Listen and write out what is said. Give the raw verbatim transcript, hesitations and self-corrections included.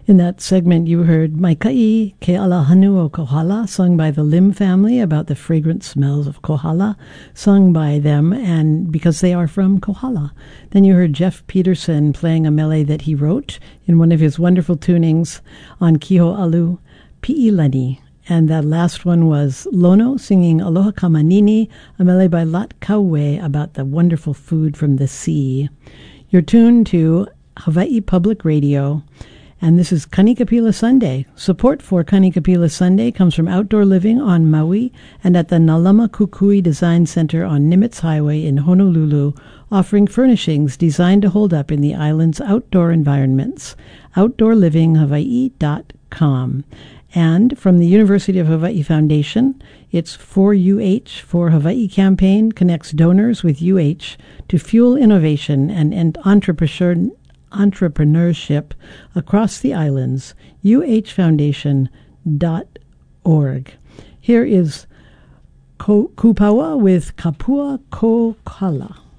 In that segment, you heard Maikai Ke Alahanu o Kohala, sung by the Lim family about the fragrant smells of Kohala, sung by them and because they are from Kohala. Then you heard Jeff Peterson playing a mele that he wrote in one of his wonderful tunings on Kiho Alu, Pi'ilani. And that last one was Lono singing Aloha Kamanini, a mele by Lat Kauwe about the wonderful food from the sea. You're tuned to Hawaii Public Radio. And this is Kanikapila Sunday. Support for Kanikapila Sunday comes from Outdoor Living on Maui and at the Nalama Kukui Design Center on Nimitz Highway in Honolulu, offering furnishings designed to hold up in the island's outdoor environments. outdoor living hawaii dot com. And from the University of Hawaii Foundation, its For U H for Hawaii campaign connects donors with U H to fuel innovation and, and entrepreneurship entrepreneurship across the islands, u h foundation dot org. Here is Kupawa with Kapua Kokala.